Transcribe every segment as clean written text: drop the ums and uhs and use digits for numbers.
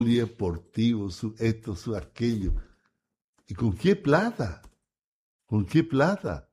polideportivo, su esto, su aquello. ¿Y con qué plata? ¿Con qué plata?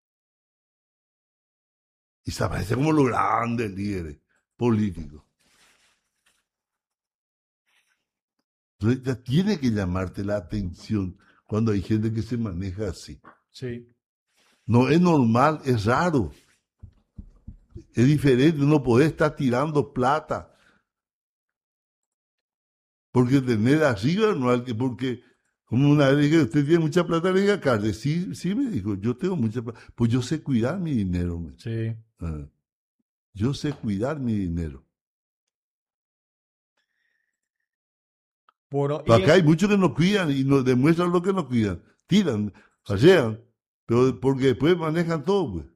Y se aparece como los grandes líderes políticos. Entonces ya tiene que llamarte la atención cuando hay gente que se maneja así. Sí. No es normal, es raro. Es diferente, no podés estar tirando plata. Porque tener arriba, no hay que, porque como una vez dije, usted tiene mucha plata, le diga, Carlos, sí, sí, me dijo, yo tengo mucha plata. Pues yo sé cuidar mi dinero. Sí. Yo sé cuidar mi dinero. Pero acá hay muchos que no cuidan y nos demuestran lo que no cuidan. Tiran, fallean, pero porque después manejan todo, pues.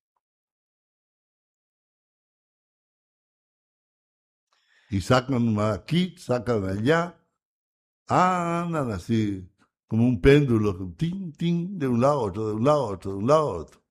Y sacan aquí, sacan allá, andan así, como un péndulo, tin, tin, de un lado a otro, de un lado a otro, de un lado a otro.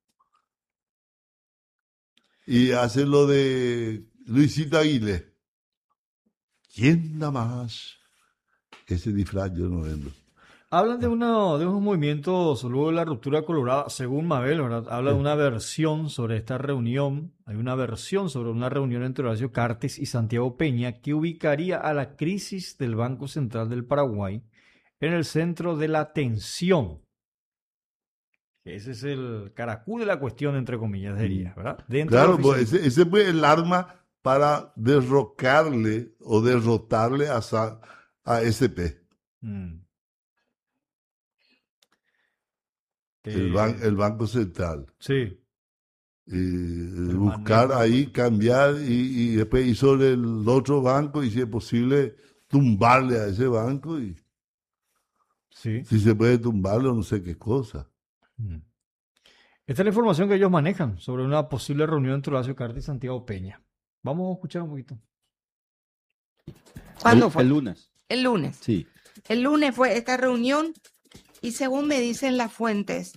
Y hacen lo de Luisito Aguilé. ¿Quién da más? Ese disfraz yo no vendo. Hablan de unos movimientos luego de la ruptura colorada, según Mabel, ¿verdad? Habla de una versión sobre esta reunión. Hay una versión sobre una reunión entre Horacio Cartes y Santiago Peña que ubicaría a la crisis del Banco Central del Paraguay en el centro de la atención. Ese es el caracú de la cuestión, entre comillas, diría, ¿verdad? Dentro Claro, del pues ese fue el arma para derrocarle o derrotarle a SP. El Banco Central. Sí. Buscar ahí, cambiar y después ir sobre el otro banco y si es posible tumbarle a ese banco y sí. Si se puede tumbarlo, no sé qué cosa. Esta es la información que ellos manejan sobre una posible reunión entre Horacio Cartes y Santiago Peña. Vamos a escuchar un poquito. ¿Cuándo fue? El lunes. El lunes. Sí. El lunes fue esta reunión y según me dicen las fuentes,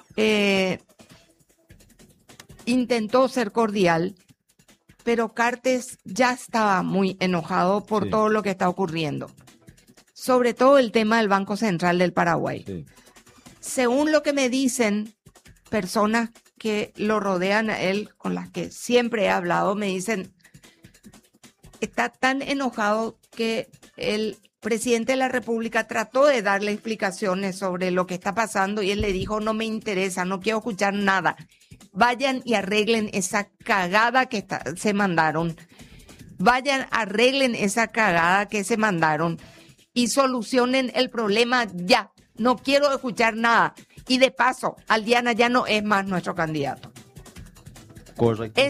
intentó ser cordial, pero Cartes ya estaba muy enojado por todo lo que está ocurriendo. Sobre todo el tema del Banco Central del Paraguay. Sí. Según lo que me dicen personas que lo rodean a él, con las que siempre he hablado, me dicen, está tan enojado que el presidente de la República trató de darle explicaciones sobre lo que está pasando y él le dijo, no me interesa, no quiero escuchar nada. Vayan y arreglen esa cagada que se mandaron. Vayan, arreglen esa cagada que se mandaron y solucionen el problema ya. No quiero escuchar nada. Y de paso, Aldiana ya no es más nuestro candidato. Correcto.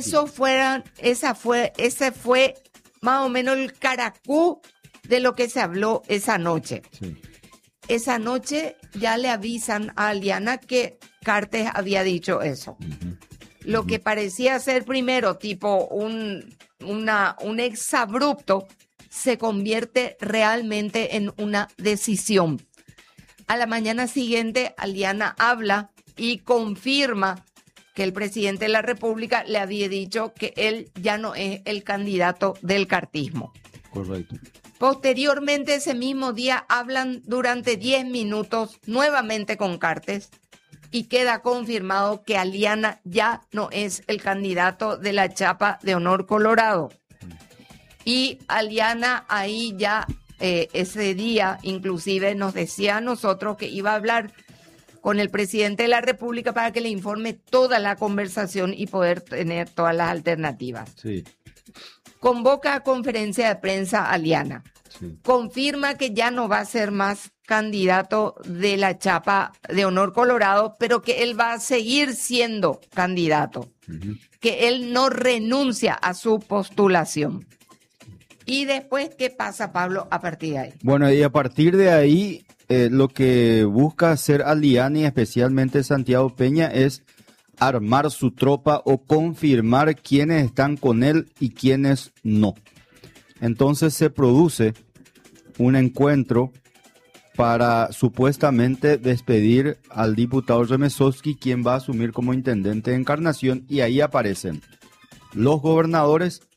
Ese fue más o menos el caracú de lo que se habló esa noche. Sí. Esa noche ya le avisan a Aldiana que Cartes había dicho eso. Lo que parecía ser primero tipo un exabrupto se convierte realmente en una decisión. A la mañana siguiente, Aldiana habla y confirma que el presidente de la República le había dicho que él ya no es el candidato del cartismo. Correcto. Posteriormente, ese mismo día, hablan durante 10 minutos nuevamente con Cartes y queda confirmado que Aldiana ya no es el candidato de la chapa de Honor Colorado. Y Aldiana ahí ya... ese día inclusive nos decía a nosotros que iba a hablar con el presidente de la República para que le informe toda la conversación y poder tener todas las alternativas. Sí. Convoca a conferencia de prensa Aldiana. Sí. Confirma que ya no va a ser más candidato de la chapa de Honor Colorado, pero que él va a seguir siendo candidato. Que él no renuncia a su postulación. ¿Y después qué pasa, Pablo, a partir de ahí? Bueno, y a partir de ahí, lo que busca hacer Aldiana y especialmente Santiago Peña es armar su tropa o confirmar quiénes están con él y quiénes no. Entonces se produce un encuentro para supuestamente despedir al diputado Remesowski, quien va a asumir como intendente de Encarnación, y ahí aparecen los gobernadores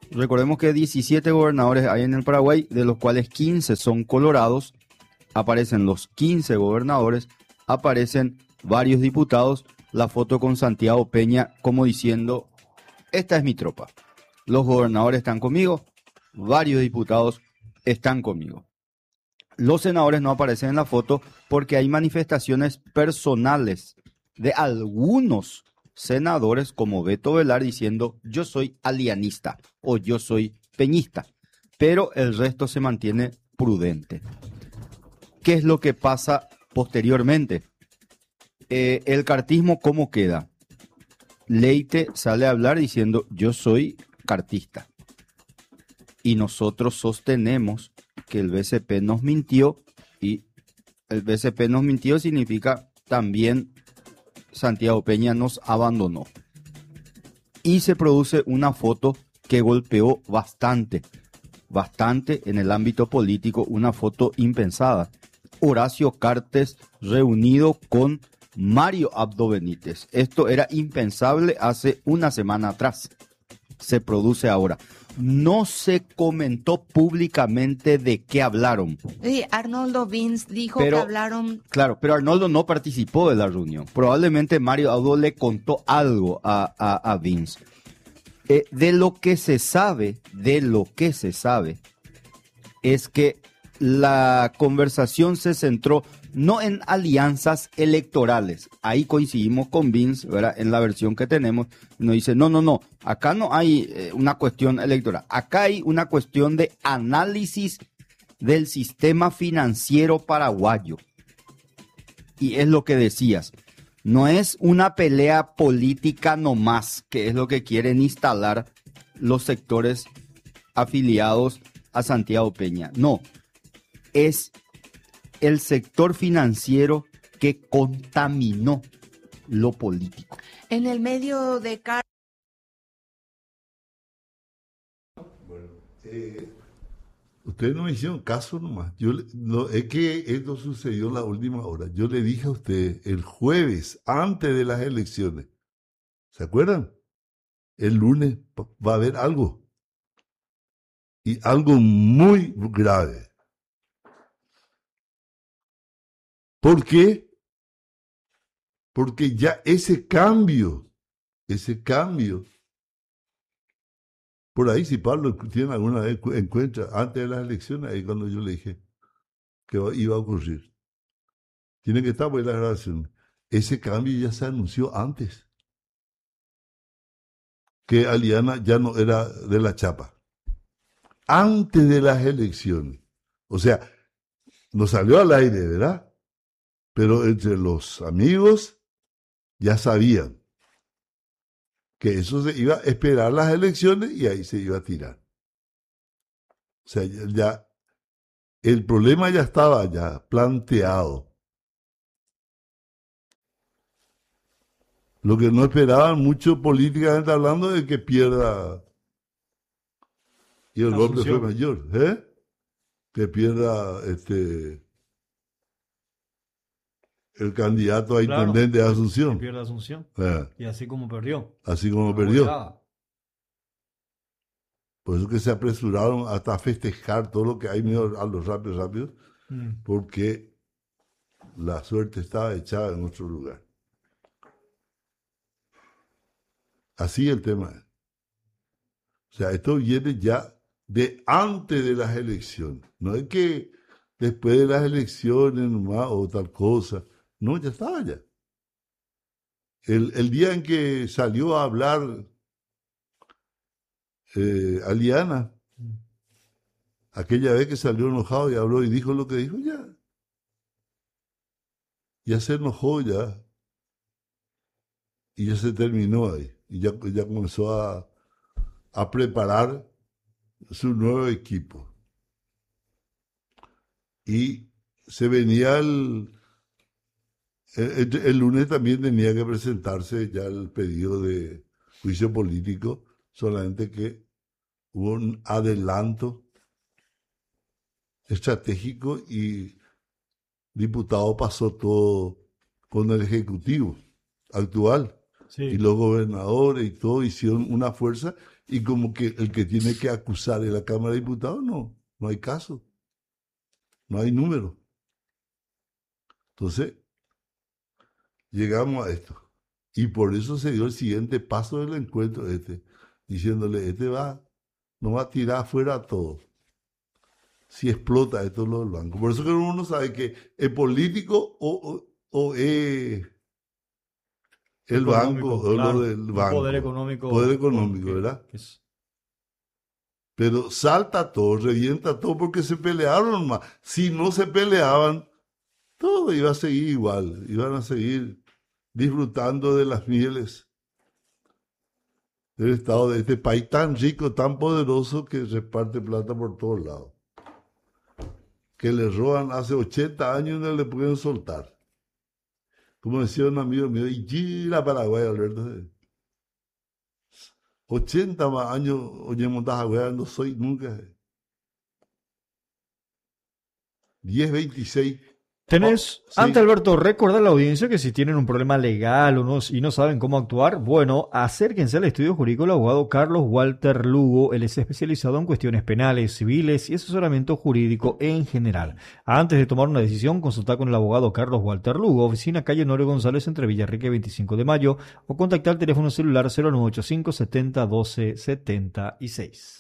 Recordemos que 17 gobernadores hay en el Paraguay, de los cuales 15 son colorados. Aparecen los 15 gobernadores, aparecen varios diputados, la foto con Santiago Peña como diciendo, esta es mi tropa. Los gobernadores están conmigo, varios diputados están conmigo. Los senadores no aparecen en la foto porque hay manifestaciones personales de algunos senadores como Beto Velar diciendo yo soy alianista o yo soy peñista, pero el resto se mantiene prudente. ¿Qué es lo que pasa posteriormente? El cartismo, ¿cómo queda? Leite sale a hablar diciendo yo soy cartista y nosotros sostenemos que el BCP nos mintió, y el BCP nos mintió significa también Santiago Peña nos abandonó. Y se produce una foto que golpeó bastante en el ámbito político, una foto impensada. Horacio Cartes reunido con Mario Abdo Benítez. Esto era impensable hace una semana atrás. Se produce ahora. No se comentó públicamente de qué hablaron. Sí, Arnoldo Vince dijo que hablaron. Claro, pero Arnoldo no participó de la reunión. Probablemente Mario Abdo le contó algo a Vince. De lo que se sabe es que la conversación se centró no en alianzas electorales. Ahí coincidimos con Vince, ¿verdad? En la versión que tenemos. Nos dice, no, acá no hay una cuestión electoral. Acá hay una cuestión de análisis del sistema financiero paraguayo. Y es lo que decías. No es una pelea política nomás, que es lo que quieren instalar los sectores afiliados a Santiago Peña. No, es el sector financiero que contaminó lo político. En el medio de ustedes no me hicieron caso nomás. Es que esto sucedió en la última hora. Yo le dije a ustedes el jueves, antes de las elecciones. ¿Se acuerdan? El lunes va a haber algo. Y algo muy grave. ¿Por qué? Porque ya ese cambio, por ahí si Pablo tiene alguna vez encuentra, antes de las elecciones, ahí cuando yo le dije que iba a ocurrir. Tiene que estar por la grabación. Ese cambio ya se anunció antes. Que Aliana ya no era de la chapa. Antes de las elecciones. O sea, no salió al aire, ¿verdad? Pero entre los amigos ya sabían que eso se iba a esperar las elecciones y ahí se iba a tirar. O sea, ya el problema ya estaba ya planteado. Lo que no esperaban mucho políticamente hablando es que pierda, y el golpe fue mayor, que pierda el candidato a intendente de Asunción. Que pierda Asunción. Y así como perdió. Así como perdió. Por eso que se apresuraron hasta festejar todo lo que hay a los rápidos, porque la suerte estaba echada en otro lugar. Así el tema es. O sea, esto viene ya de antes de las elecciones. No es que después de las elecciones nomás o tal cosa. No, ya estaba ya. El día en que salió a hablar Aliana, aquella vez que salió enojado y habló y dijo lo que dijo, ya se enojó ya. Y ya se terminó ahí. Y ya comenzó a preparar su nuevo equipo. Y se venía el lunes también tenía que presentarse ya el pedido de juicio político, solamente que hubo un adelanto estratégico y diputado pasó todo con el Ejecutivo actual. Sí. Y los gobernadores y todo hicieron una fuerza y como que el que tiene que acusar en la Cámara de Diputados, no hay caso, no hay número. Entonces, llegamos a esto. Y por eso se dio el siguiente paso del encuentro diciéndole, no va a tirar afuera todo. Si explota esto lo del banco. Por eso que uno no sabe que es político o es el banco, o claro, lo del banco. Poder económico. Poder económico, ¿verdad? Pero salta todo, revienta todo porque se pelearon nomás. Si no se peleaban, todo iba a seguir igual. Iban a seguir disfrutando de las mieles del Estado, de este país tan rico, tan poderoso que reparte plata por todos lados. Que le roban hace 80 años y no le pueden soltar. Como decía un amigo mío, y gira Paraguay, Alberto. 80 más años, oye, montaje, no soy nunca. 10, 26. Tenés, Sí. antes Alberto, recordar a la audiencia que si tienen un problema legal y no saben cómo actuar, bueno, acérquense al estudio jurídico del abogado Carlos Walter Lugo. Él es especializado en cuestiones penales, civiles y asesoramiento jurídico en general. Antes de tomar una decisión, consulta con el abogado Carlos Walter Lugo, oficina calle Honorio González entre Villarrica y 25 de Mayo, o contactar al teléfono celular 0985 70 12 76.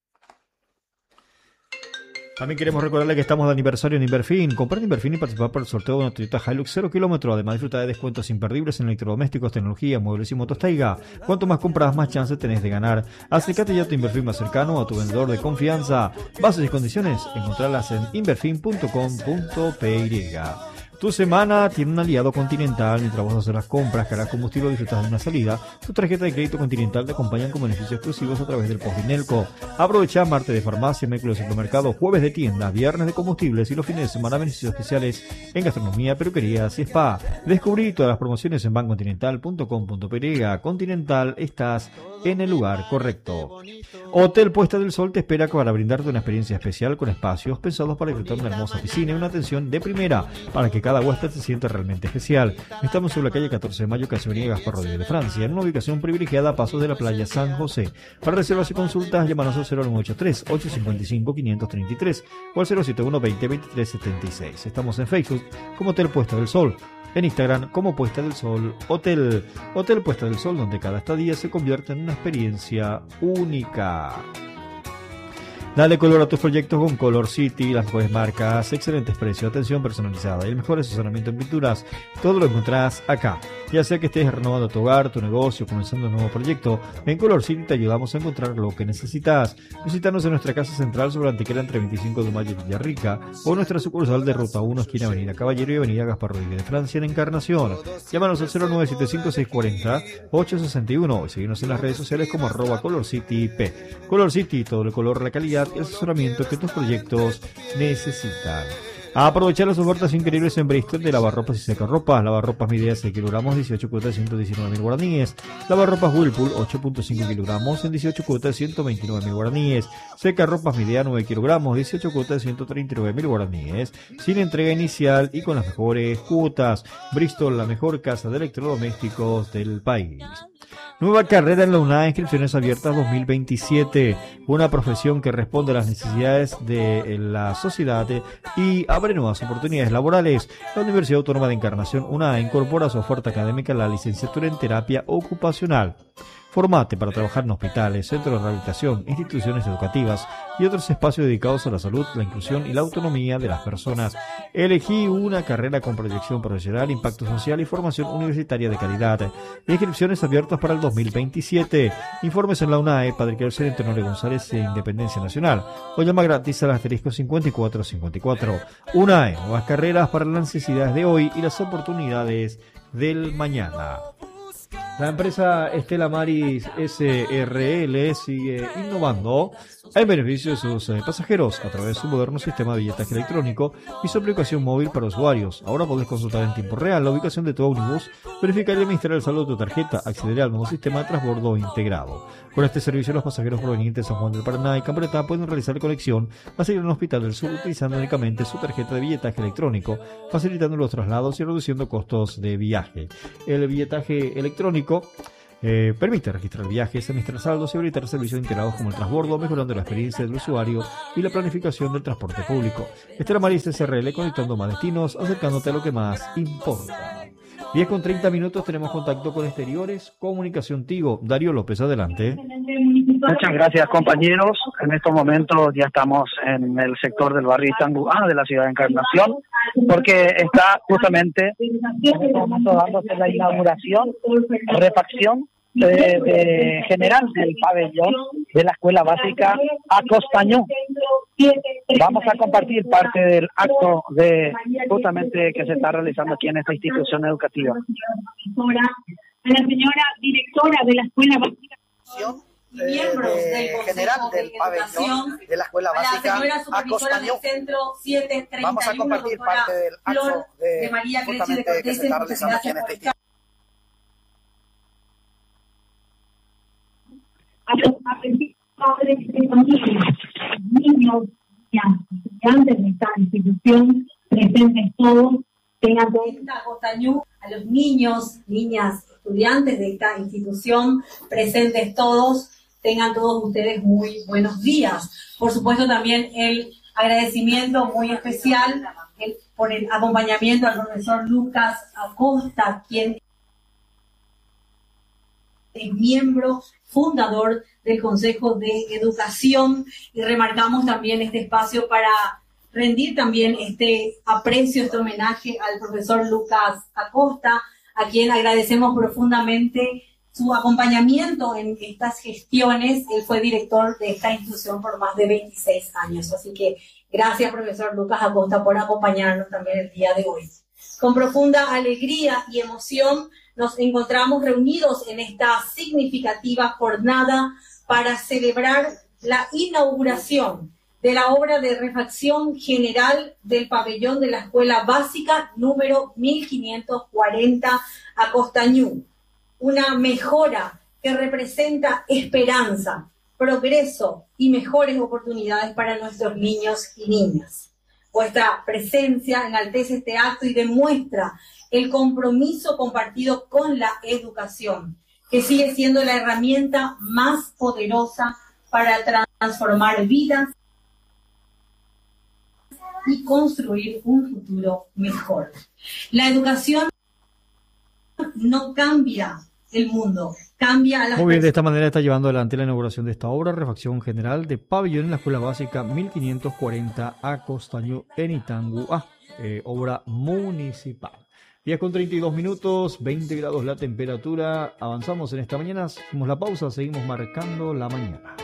También queremos recordarle que estamos de aniversario en Inverfin. Comprar en Inverfin y participar por el sorteo de una Toyota Hilux 0 kilómetros. Además, disfrutar de descuentos imperdibles en electrodomésticos, tecnología, muebles y motos Taiga. Cuanto más compras, más chances tenés de ganar. Acércate ya a tu Inverfin más cercano, a tu vendedor de confianza. Bases y condiciones, encontrarlas en inverfin.com.py. Tu semana tiene un aliado Continental. Mientras vos haces las compras, cargas combustible o disfrutas de una salida, tu tarjeta de crédito Continental te acompañan con beneficios exclusivos a través del Postdinelco. Aprovecha martes de farmacia, miércoles de supermercado, jueves de tienda, viernes de combustibles y los fines de semana beneficios especiales en gastronomía, peluquerías y spa. Descubrí todas las promociones en bancocontinental.com.py. Continental, estás en el lugar correcto. Hotel Puesta del Sol te espera para brindarte una experiencia especial con espacios pensados para disfrutar de una hermosa piscina y una atención de primera para que cada huésped se sienta realmente especial. Estamos sobre la calle 14 de Mayo, casi avenida Gaspar Rodríguez de Francia, en una ubicación privilegiada a pasos de la playa San José. Para reservas y consultas, llámanos al 0983 855 533 o al 071 20 23 76. Estamos en Facebook como Hotel Puesta del Sol. En Instagram como Puesta del Sol Hotel. Hotel Puesta del Sol, donde cada estadía se convierte en una experiencia única. Dale color a tus proyectos con Color City, las mejores marcas, excelentes precios, atención personalizada y el mejor asesoramiento en pinturas. Todo lo encontrás acá. Ya sea que estés renovando tu hogar, tu negocio, comenzando un nuevo proyecto, en Color City te ayudamos a encontrar lo que necesitas. Visítanos en nuestra casa central sobre Antequera entre 25 de Mayo y Villarrica, o nuestra sucursal de Ruta 1, esquina Avenida Caballero y Avenida Gaspar Rodríguez de Francia en Encarnación. Llámanos al 0975-640-861 y seguimos en las redes sociales como @ColorCityP. Color City, todo el color, la calidad y el asesoramiento que tus proyectos necesitan. A aprovechar las ofertas increíbles en Bristol de lavarropas y secarropas. Lavarropas Midea 6 kilogramos, 18 cuotas, 119.000 guaraníes. Lavarropas Whirlpool 8.5 kilogramos en 18 cuotas, 129.000 guaraníes. Secarropas Midea 9 kilogramos, 18 cuotas, 139.000 guaraníes. Sin entrega inicial y con las mejores cuotas. Bristol, la mejor casa de electrodomésticos del país. Nueva carrera en la UNAE, inscripciones abiertas 2027. Una profesión que responde a las necesidades de la sociedad y abre nuevas oportunidades laborales. La Universidad Autónoma de Encarnación, UNAE, incorpora a su oferta académica la licenciatura en terapia ocupacional. Formate para trabajar en hospitales, centros de rehabilitación, instituciones educativas y otros espacios dedicados a la salud, la inclusión y la autonomía de las personas. Elegí una carrera con proyección profesional, impacto social y formación universitaria de calidad. Inscripciones abiertas para el 2027. Informes en la UNAE, Padre Quercer en Tenorio González e Independencia Nacional. O llama gratis al asterisco 5454. UNAE, nuevas carreras para las necesidades de hoy y las oportunidades del mañana. La empresa Estela Maris SRL sigue innovando en beneficio de sus pasajeros a través de su moderno sistema de billetaje electrónico y su aplicación móvil para usuarios. Ahora podés consultar en tiempo real la ubicación de tu ómnibus, verificar y administrar el saldo de tu tarjeta, acceder al nuevo sistema de transbordo integrado. Con este servicio, los pasajeros provenientes de San Juan del Paraná y Cambretá pueden realizar conexión a seguir en el Hospital del Sur utilizando únicamente su tarjeta de billetaje electrónico, facilitando los traslados y reduciendo costos de viaje. El billetaje electrónico electrónico. Permite registrar viajes, administrar saldos y habilitar servicios integrados como el transbordo, mejorando la experiencia del usuario y la planificación del transporte público. Estela Maris SRL, conectando más destinos, acercándote a lo que más importa. 10:30, tenemos contacto con Exteriores, Comunicación Tigo. Darío López, adelante. Muchas gracias, compañeros. En estos momentos ya estamos en el sector del barrio Ituango A de la ciudad de Encarnación, porque está justamente en este momento dándose la inauguración, refacción general del pabellón de la Escuela Básica Acostañú. Vamos a compartir parte del acto de justamente que se está realizando aquí en esta institución educativa. A la señora directora de la Escuela Básica miembros del general del pabellón de la Escuela Básica Acostañú. Vamos a compartir parte del acto de María justamente que se está realizando aquí en esta institución. A los padres de familia, niños y estudiantes de esta institución, presentes todos, tengan todos. A los niños, niñas, estudiantes de esta institución, presentes todos, tengan todos ustedes muy buenos días. Por supuesto también el agradecimiento muy especial por el acompañamiento al profesor Lucas Acosta, quien es miembro fundador del Consejo de Educación, y remarcamos también este espacio para rendir también este aprecio, este homenaje al profesor Lucas Acosta, a quien agradecemos profundamente su acompañamiento en estas gestiones. Él fue director de esta institución por más de 26 años, así que gracias, profesor Lucas Acosta, por acompañarnos también el día de hoy. Con profunda alegría y emoción nos encontramos reunidos en esta significativa jornada para celebrar la inauguración de la obra de refacción general del pabellón de la Escuela Básica número 1540 Acostañú. Una mejora que representa esperanza, progreso y mejores oportunidades para nuestros niños y niñas. Vuestra presencia enaltece este acto y demuestra el compromiso compartido con la educación, que sigue siendo la herramienta más poderosa para transformar vidas y construir un futuro mejor. La educación no cambia el mundo, cambia a las Muy bien, de esta manera está llevando adelante la inauguración de esta obra, refacción general de pabellón en la Escuela Básica 1540 Acostañú en Ituango A, obra municipal. 10:32, 20 grados la temperatura. Avanzamos en esta mañana, hacemos la pausa, seguimos marcando la mañana.